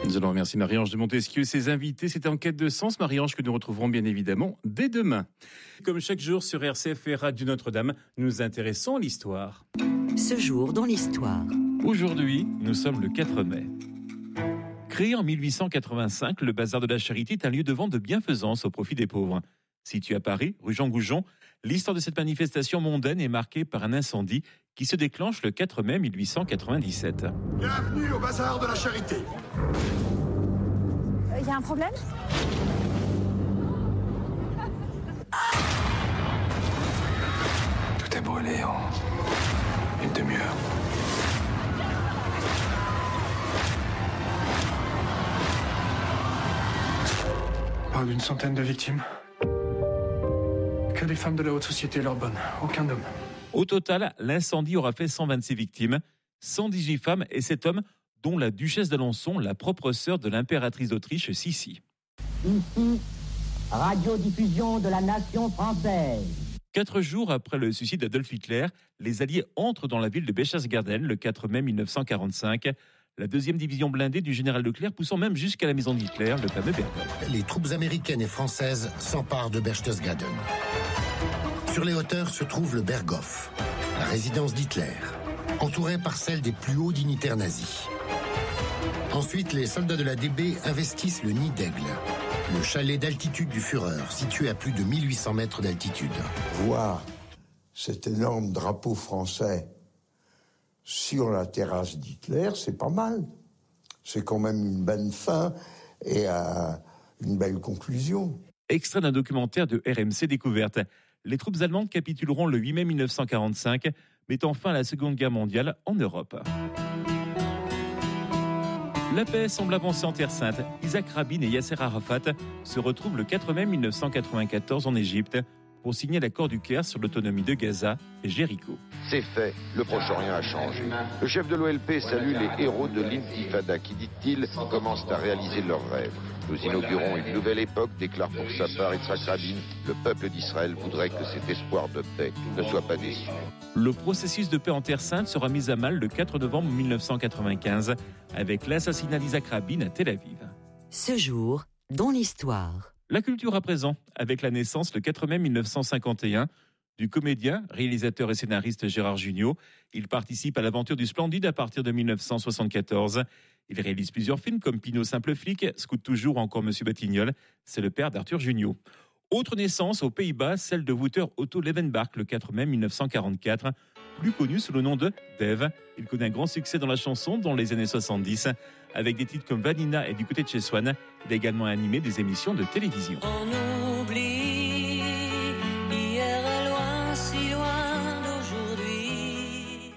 Nous allons remercier Marie-Ange de Montesquieu et ses invités. C'était En quête de sens, Marie-Ange, que nous retrouverons bien évidemment dès demain. Comme chaque jour sur RCF et Radio Notre-Dame, nous nous intéressons à l'histoire. Ce jour dans l'histoire. Aujourd'hui, nous sommes le 4 mai. Créé en 1885, le Bazar de la Charité est un lieu de vente de bienfaisance au profit des pauvres. Situé à Paris, rue Jean-Goujon, l'histoire de cette manifestation mondaine est marquée par un incendie qui se déclenche le 4 mai 1897. Bienvenue au Bazar de la Charité. Il y a un problème ? Tout est brûlé en une demi-heure. On parle d'une centaine de victimes. Que des femmes de la haute société et leurs bonnes, aucun homme. Au total, l'incendie aura fait 126 victimes, 118 femmes et 7 hommes, dont la duchesse d'Alençon, la propre sœur de l'impératrice d'Autriche, Sissi. Ici, radiodiffusion de la nation française. 4 jours après le suicide d'Adolf Hitler, les Alliés entrent dans la ville de Berchtesgaden le 4 mai 1945. La 2e division blindée du général Leclerc poussant même jusqu'à la maison d'Hitler, le fameux Berghof. Les troupes américaines et françaises s'emparent de Berchtesgaden. Sur les hauteurs se trouve le Berghof, la résidence d'Hitler, entourée par celle des plus hauts dignitaires nazis. Ensuite, les soldats de la DB investissent le Nid d'Aigle, le chalet d'altitude du Führer, situé à plus de 1800 mètres d'altitude. Voir cet énorme drapeau français sur la terrasse d'Hitler, c'est pas mal. C'est quand même une bonne fin et une belle conclusion. Extrait d'un documentaire de RMC Découverte. Les troupes allemandes capituleront le 8 mai 1945, mettant fin à la Seconde Guerre mondiale en Europe. La paix semble avancer en Terre Sainte. Isaac Rabin et Yasser Arafat se retrouvent le 4 mai 1994 en Égypte pour signer l'accord du Caire sur l'autonomie de Gaza et Jéricho. C'est fait, le Proche-Orient a changé. Le chef de l'OLP salue les héros de l'Intifada qui, dit-il, commencent à réaliser leurs rêves. Nous inaugurons une nouvelle époque, déclare pour sa part Yitzhak Rabin. Le peuple d'Israël voudrait que cet espoir de paix ne soit pas déçu. Le processus de paix en Terre Sainte sera mis à mal le 4 novembre 1995 avec l'assassinat d'Isaac Rabin à Tel Aviv. Ce jour dans l'histoire. La culture à présent, avec la naissance le 4 mai 1951 du comédien, réalisateur et scénariste Gérard Jugnot. Il participe à l'aventure du Splendide à partir de 1974. Il réalise plusieurs films comme Pinot Simple Flic, Scout Toujours ou encore Monsieur Batignolles. C'est le père d'Arthur Jugnot. Autre naissance aux Pays-Bas, celle de Wouter Otto Leeuwenbach le 4 mai 1944, plus connu sous le nom de Dave. Il connaît un grand succès dans la chanson dans les années 70, avec des titres comme Vanina et Du côté de chez Swann. Il a également animé des émissions de télévision. On oublie, hier est loin, si loin d'aujourd'hui.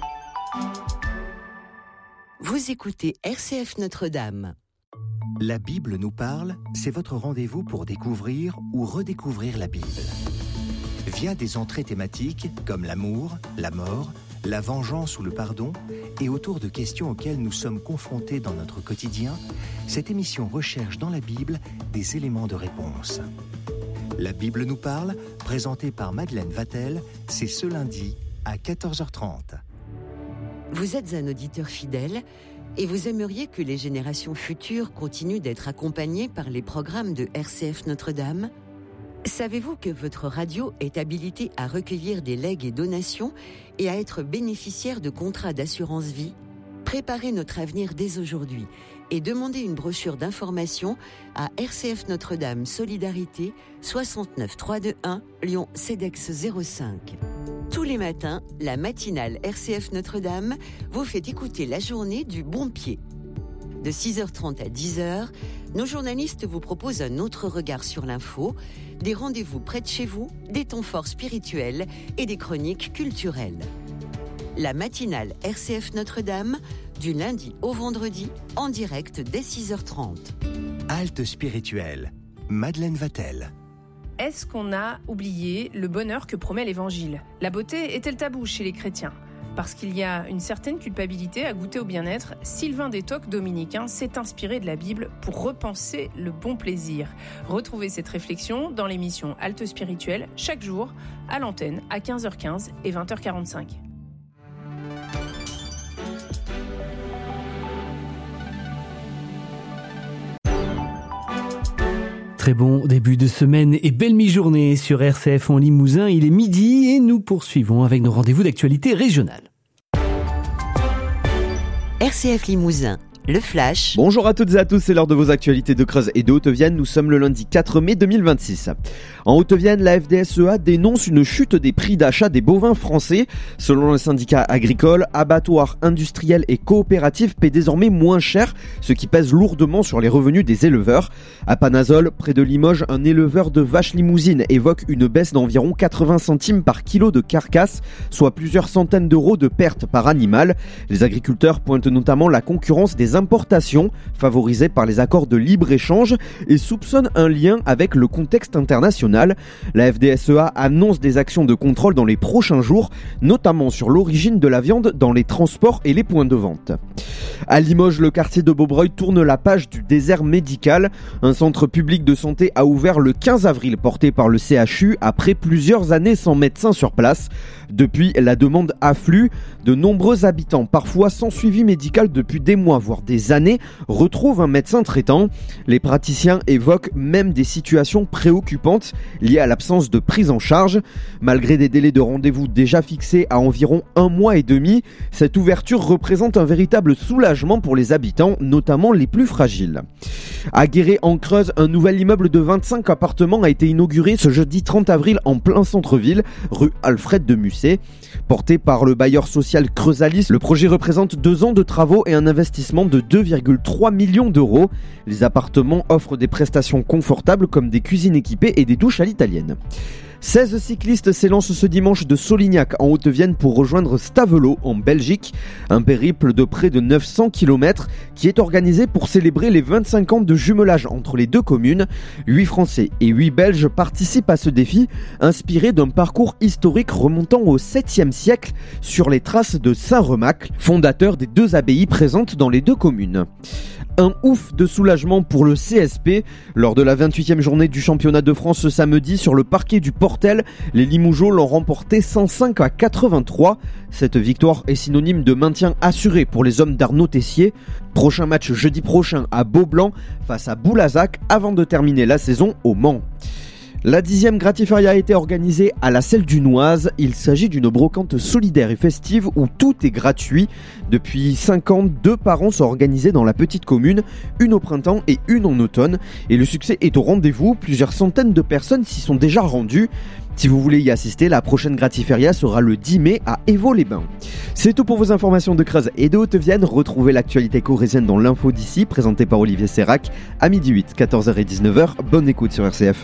Vous écoutez RCF Notre-Dame. La Bible nous parle, c'est votre rendez-vous pour découvrir ou redécouvrir la Bible. Via des entrées thématiques comme l'amour, la mort, la vengeance ou le pardon, et autour de questions auxquelles nous sommes confrontés dans notre quotidien, cette émission recherche dans la Bible des éléments de réponse. La Bible nous parle, présentée par Madeleine Vatel, c'est ce lundi à 14h30. Vous êtes un auditeur fidèle et vous aimeriez que les générations futures continuent d'être accompagnées par les programmes de RCF Notre-Dame ? Savez-vous que votre radio est habilitée à recueillir des legs et donations et à être bénéficiaire de contrats d'assurance vie ? Préparez notre avenir dès aujourd'hui et demandez une brochure d'information à RCF Notre-Dame Solidarité 69 321 Lyon CEDEX 05. Tous les matins, la matinale RCF Notre-Dame vous fait écouter la journée du bon pied. De 6h30 à 10h, nos journalistes vous proposent un autre regard sur l'info, des rendez-vous près de chez vous, des temps forts spirituels et des chroniques culturelles. La matinale RCF Notre-Dame, du lundi au vendredi, en direct dès 6h30. Halte spirituelle, Madeleine Vatel. Est-ce qu'on a oublié le bonheur que promet l'Évangile ? La beauté est-elle tabou chez les chrétiens ? Parce qu'il y a une certaine culpabilité à goûter au bien-être, Sylvain Détoc, dominicain, s'est inspiré de la Bible pour repenser le bon plaisir. Retrouvez cette réflexion dans l'émission Halte spirituelle, chaque jour, à l'antenne, à 15h15 et 20h45. Très bon début de semaine et belle mi-journée sur RCF en Limousin. Il est midi et nous poursuivons avec nos rendez-vous d'actualité régionale. RCF Limousin, le Flash. Bonjour à toutes et à tous, c'est l'heure de vos actualités de Creuse et de Haute-Vienne. Nous sommes le lundi 4 mai 2026. En Haute-Vienne, la FDSEA dénonce une chute des prix d'achat des bovins français. Selon le syndicat agricole, abattoirs, industriels et coopératifs paient désormais moins cher, ce qui pèse lourdement sur les revenus des éleveurs. À Panazol, près de Limoges, un éleveur de vaches limousines évoque une baisse d'environ 80 centimes par kilo de carcasse, soit plusieurs centaines d'euros de pertes par animal. Les agriculteurs pointent notamment la concurrence des importations, favorisées par les accords de libre-échange, et soupçonnent un lien avec le contexte international. La FDSEA annonce des actions de contrôle dans les prochains jours, notamment sur l'origine de la viande dans les transports et les points de vente. À Limoges, le quartier de Beaubreuil tourne la page du désert médical. Un centre public de santé a ouvert le 15 avril, porté par le CHU, après plusieurs années sans médecin sur place. Depuis, la demande afflue. De nombreux habitants, parfois sans suivi médical depuis des mois, voire des années, retrouvent un médecin traitant. Les praticiens évoquent même des situations préoccupantes liées à l'absence de prise en charge. Malgré des délais de rendez-vous déjà fixés à environ 1 mois et demi, cette ouverture représente un véritable soulagement pour les habitants, notamment les plus fragiles. À Guéret en Creuse, un nouvel immeuble de 25 appartements a été inauguré ce jeudi 30 avril en plein centre-ville, rue Alfred de Musset. Porté par le bailleur social Creusalis, le projet représente 2 ans de travaux et un investissement de 2,3 millions d'euros. Les appartements offrent des prestations confortables comme des cuisines équipées et des douches à l'italienne. 16 cyclistes s'élancent ce dimanche de Solignac en Haute-Vienne pour rejoindre Stavelot en Belgique. Un périple de près de 900 km qui est organisé pour célébrer les 25 ans de jumelage entre les deux communes. 8 Français et 8 Belges participent à ce défi, inspiré d'un parcours historique remontant au 7e siècle sur les traces de Saint-Remacle, fondateur des 2 abbayes présentes dans les 2 communes. Un ouf de soulagement pour le CSP. Lors de la 28e journée du championnat de France ce samedi sur le parquet du Portel, les Limougeaux l'ont remporté 105 à 83. Cette victoire est synonyme de maintien assuré pour les hommes d'Arnaud Tessier. Prochain match jeudi prochain à Beaublanc face à Boulazac avant de terminer la saison au Mans. La 10e Gratiferia a été organisée à la Selle du Noise. Il s'agit d'une brocante solidaire et festive où tout est gratuit. Depuis 5 ans, 2 par an sont organisés dans la petite commune, une au printemps et une en automne. Et le succès est au rendez-vous, plusieurs centaines de personnes s'y sont déjà rendues. Si vous voulez y assister, la prochaine Gratiferia sera le 10 mai à Évaux-les-Bains. C'est tout pour vos informations de Creuse et de Haute-Vienne. Retrouvez l'actualité corrézienne dans l'info d'ici, présentée par Olivier Sérac, à midi 8, 14h et 19h. Bonne écoute sur RCF.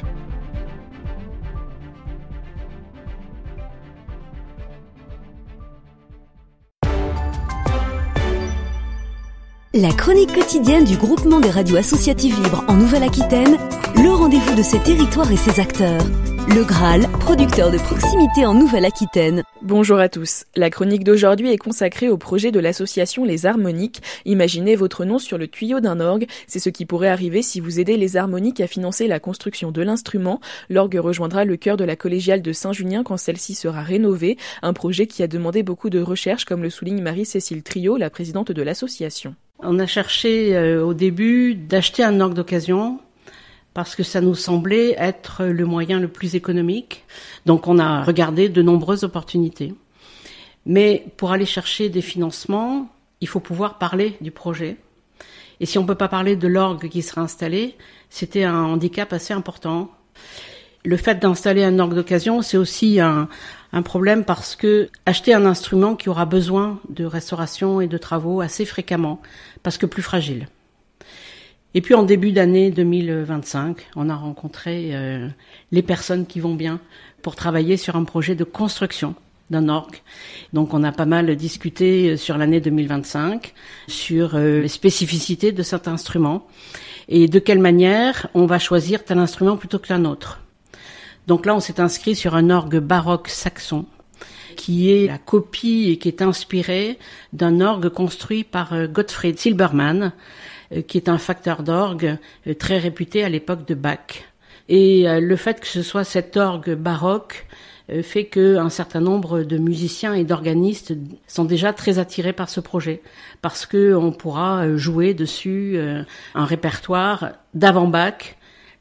La chronique quotidienne du groupement des radios associatives libres en Nouvelle-Aquitaine, le rendez-vous de ses territoires et ses acteurs. Le Graal, producteur de proximité en Nouvelle-Aquitaine. Bonjour à tous. La chronique d'aujourd'hui est consacrée au projet de l'association Les Harmoniques. Imaginez votre nom sur le tuyau d'un orgue. C'est ce qui pourrait arriver si vous aidez Les Harmoniques à financer la construction de l'instrument. L'orgue rejoindra le chœur de la collégiale de Saint-Junien quand celle-ci sera rénovée. Un projet qui a demandé beaucoup de recherches, comme le souligne Marie-Cécile Trio, la présidente de l'association. On a cherché au début d'acheter un orgue d'occasion parce que ça nous semblait être le moyen le plus économique. Donc on a regardé de nombreuses opportunités. Mais pour aller chercher des financements, il faut pouvoir parler du projet. Et si on ne peut pas parler de l'orgue qui sera installé, c'était un handicap assez important. Le fait d'installer un orgue d'occasion, c'est aussi un problème parce que acheter un instrument qui aura besoin de restauration et de travaux assez fréquemment, parce que plus fragile. Et puis en début d'année 2025, on a rencontré les personnes qui vont bien pour travailler sur un projet de construction d'un orgue. Donc on a pas mal discuté sur l'année 2025, sur les spécificités de cet instrument et de quelle manière on va choisir tel instrument plutôt que l'un autre. Donc là, on s'est inscrit sur un orgue baroque saxon, qui est la copie et qui est inspiré d'un orgue construit par Gottfried Silbermann, qui est un facteur d'orgue très réputé à l'époque de Bach. Et le fait que ce soit cet orgue baroque fait qu'un certain nombre de musiciens et d'organistes sont déjà très attirés par ce projet, parce qu'on pourra jouer dessus un répertoire d'avant Bach,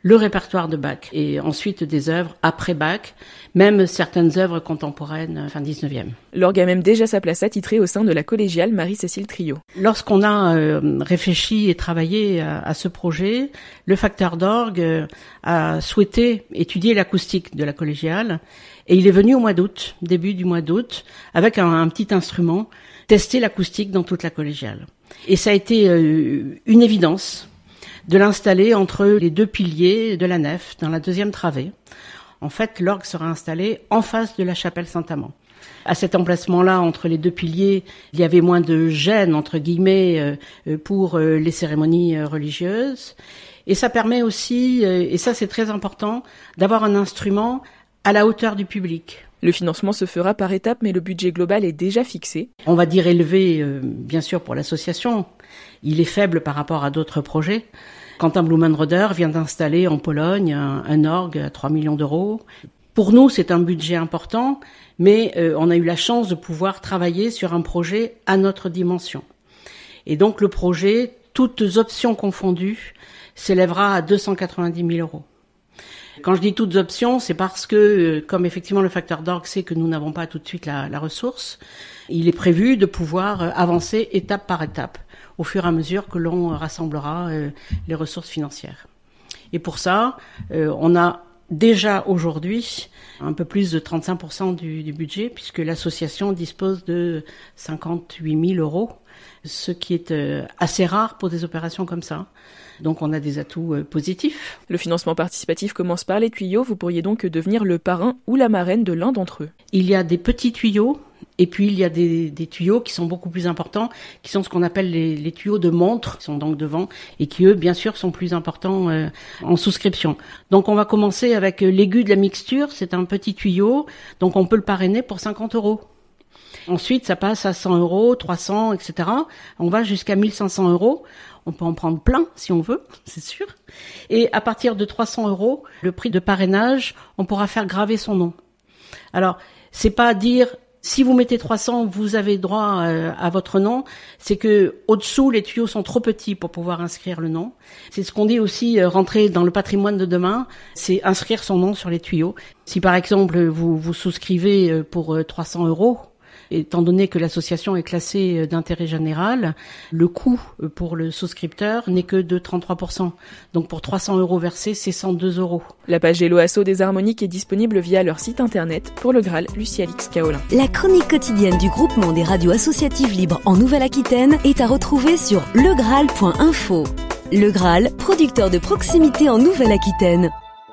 le répertoire de Bach et ensuite des œuvres après Bach, même certaines œuvres contemporaines fin 19e. L'orgue a même déjà sa place attitrée au sein de la collégiale Marie-Cécile Trio. Lorsqu'on a réfléchi et travaillé à ce projet, le facteur d'orgue a souhaité étudier l'acoustique de la collégiale et il est venu au mois d'août, début du mois d'août, avec un petit instrument, tester l'acoustique dans toute la collégiale. Et ça a été une évidence de l'installer entre les deux piliers de la nef, dans la deuxième travée. En fait, l'orgue sera installé en face de la chapelle Saint-Amand. À cet emplacement-là, entre les deux piliers, il y avait moins de gêne, entre guillemets, pour les cérémonies religieuses. Et ça permet aussi, et ça c'est très important, d'avoir un instrument à la hauteur du public. Le financement se fera par étapes, mais le budget global est déjà fixé. On va dire élevé, bien sûr, pour l'association. Il est faible par rapport à d'autres projets. Quentin Blumenroder vient d'installer en Pologne un orgue à 3 millions d'euros. Pour nous, c'est un budget important, mais on a eu la chance de pouvoir travailler sur un projet à notre dimension. Et donc le projet, toutes options confondues, s'élèvera à 290 000 euros. Quand je dis toutes options, c'est parce que, comme effectivement le facteur d'orgue sait que nous n'avons pas tout de suite la ressource, il est prévu de pouvoir avancer étape par étape, au fur et à mesure que l'on rassemblera les ressources financières. Et pour ça, on a déjà aujourd'hui un peu plus de 35% du budget, puisque l'association dispose de 58 000 euros, ce qui est assez rare pour des opérations comme ça. Donc on a des atouts positifs. Le financement participatif commence par les tuyaux. Vous pourriez donc devenir le parrain ou la marraine de l'un d'entre eux. Il y a des petits tuyaux et puis il y a des tuyaux qui sont beaucoup plus importants, qui sont ce qu'on appelle les tuyaux de montre, qui sont donc devant et qui eux bien sûr sont plus importants en souscription. Donc on va commencer avec l'aigu de la mixture, c'est un petit tuyau, donc on peut le parrainer pour 50 euros. Ensuite, ça passe à 100 euros, 300, etc. On va jusqu'à 1500 euros. On peut en prendre plein si on veut, c'est sûr. Et à partir de 300 euros, le prix de parrainage, on pourra faire graver son nom. Alors, c'est pas dire, si vous mettez 300, vous avez droit à votre nom. C'est que au-dessous, les tuyaux sont trop petits pour pouvoir inscrire le nom. C'est ce qu'on dit aussi, rentrer dans le patrimoine de demain, c'est inscrire son nom sur les tuyaux. Si par exemple, vous souscrivez pour 300 euros, étant donné que l'association est classée d'intérêt général, le coût pour le souscripteur n'est que de 33%. Donc pour 300 euros versés, c'est 102 euros. La page Hello Asso des Harmoniques est disponible via leur site internet. Pour le Graal, Lucie Alix Kaolin. La chronique quotidienne du groupement des radios associatives libres en Nouvelle-Aquitaine est à retrouver sur legraal.info. Le Graal, producteur de proximité en Nouvelle-Aquitaine.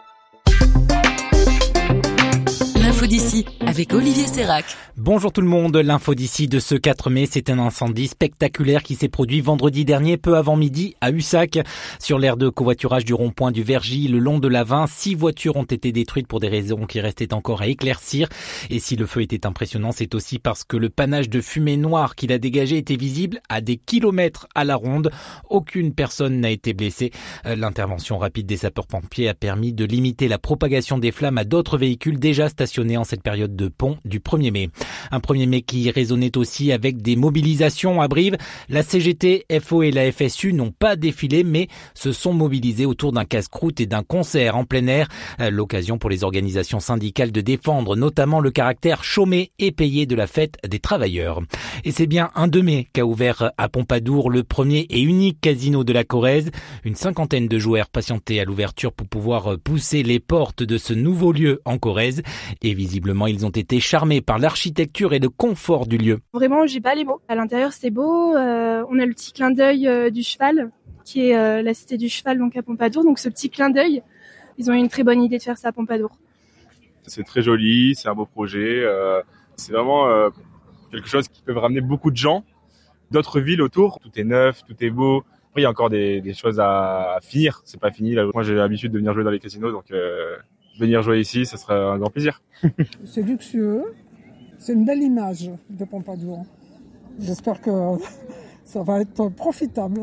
L'info d'ici avec Olivier Sérac. Bonjour tout le monde, l'info d'ici de ce 4 mai, c'est un incendie spectaculaire qui s'est produit vendredi dernier peu avant midi à Ussac. Sur l'aire de covoiturage du rond-point du Vergy, le long de la 20, 6 voitures ont été détruites pour des raisons qui restaient encore à éclaircir. Et si le feu était impressionnant, c'est aussi parce que le panache de fumée noire qu'il a dégagé était visible à des kilomètres à la ronde. Aucune personne n'a été blessée. L'intervention rapide des sapeurs-pompiers a permis de limiter la propagation des flammes à d'autres véhicules déjà stationnés en cette période de pont du 1er mai. Un 1er mai qui résonnait aussi avec des mobilisations à Brive. La CGT, FO et la FSU n'ont pas défilé mais se sont mobilisés autour d'un casse-croûte et d'un concert en plein air. L'occasion pour les organisations syndicales de défendre notamment le caractère chômé et payé de la fête des travailleurs. Et c'est bien un 2 mai qu'a ouvert à Pompadour le premier et unique casino de la Corrèze. Une 50aine de joueurs patientaient à l'ouverture pour pouvoir pousser les portes de ce nouveau lieu en Corrèze. Et visiblement, ils ont été charmés par l'architecture et le confort du lieu. Vraiment, j'ai pas les mots. À l'intérieur, c'est beau. On a le petit clin d'œil du cheval, qui est la cité du cheval donc à Pompadour. Donc ce petit clin d'œil, ils ont eu une très bonne idée de faire ça à Pompadour. C'est très joli, c'est un beau projet. C'est vraiment quelque chose qui peut ramener beaucoup de gens d'autres villes autour. Tout est neuf, tout est beau. Après, il y a encore des choses à finir. C'est pas fini. Là, moi, j'ai l'habitude de venir jouer dans les casinos, donc venir jouer ici, ça serait un grand plaisir. C'est luxueux. C'est une belle image de Pompadour. J'espère que ça va être profitable.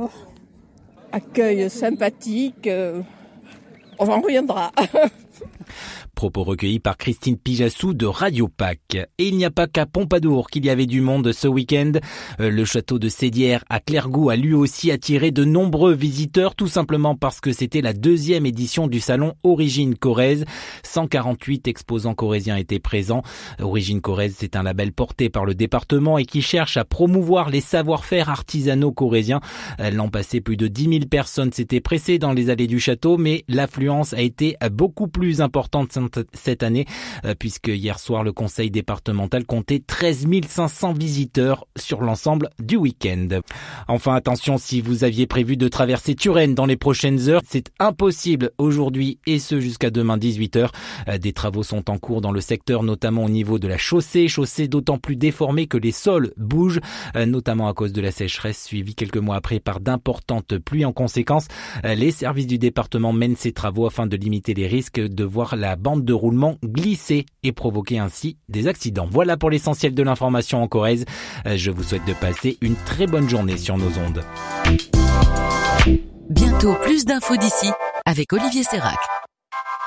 Accueil sympathique, on en reviendra. Propos recueillis par Christine Pijassou de Radio Pac. Et il n'y a pas qu'à Pompadour qu'il y avait du monde ce week-end. Le château de Sédières à Clairgouts a lui aussi attiré de nombreux visiteurs, tout simplement parce que c'était la 2e édition du salon Origine Corrèze. 148 exposants corréziens étaient présents. Origine Corrèze, c'est un label porté par le département et qui cherche à promouvoir les savoir-faire artisanaux corréziens. L'an passé, plus de 10 000 personnes s'étaient pressées dans les allées du château, mais l'affluence a été beaucoup plus importante cette année, puisque hier soir, le conseil départemental comptait 13 500 visiteurs sur l'ensemble du week-end. Enfin, attention, si vous aviez prévu de traverser Turenne dans les prochaines heures, c'est impossible aujourd'hui et ce jusqu'à demain 18h. Des travaux sont en cours dans le secteur, notamment au niveau de la chaussée d'autant plus déformée que les sols bougent, notamment à cause de la sécheresse suivie quelques mois après par d'importantes pluies. En conséquence, les services du département mènent ces travaux afin de limiter les risques de voir la bande de roulement glisser et provoquer ainsi des accidents. Voilà pour l'essentiel de l'information en Corrèze. Je vous souhaite de passer une très bonne journée sur nos ondes. Bientôt plus d'infos d'ici avec Olivier Sérac.